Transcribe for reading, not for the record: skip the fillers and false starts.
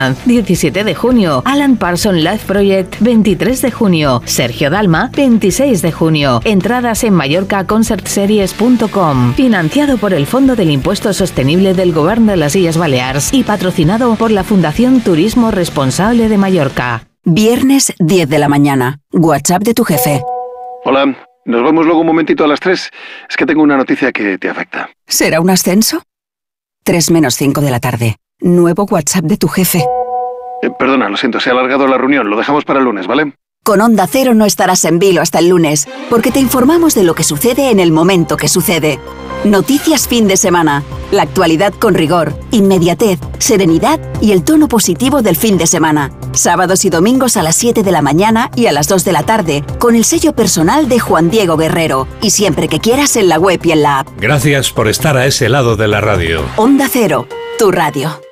17 de junio. Alan Parsons Live Project, 23 de junio. Sergio Dalma, 26 de junio. Entradas en mallorcaconcertseries.com. Financiado por el Fondo del Impuesto Sostenible del Govern de las Illes Balears y patrocinado por la Fundación Turismo Responsable de Mallorca. Viernes 10 de la mañana. WhatsApp de tu jefe. Hola, nos vemos luego un momentito a las 3. Es que tengo una noticia que te afecta. ¿Será un ascenso? 3 menos 5 de la tarde. Nuevo WhatsApp de tu jefe. Perdona, lo siento, se ha alargado la reunión. Lo dejamos para el lunes, ¿vale? Con Onda Cero no estarás en vilo hasta el lunes, porque te informamos de lo que sucede en el momento que sucede. Noticias fin de semana. La actualidad con rigor, inmediatez, serenidad y el tono positivo del fin de semana. Sábados y domingos a las 7 de la mañana y a las 2 de la tarde, con el sello personal de Juan Diego Guerrero. Y siempre que quieras en la web y en la app. Gracias por estar a ese lado de la radio. Onda Cero, tu radio.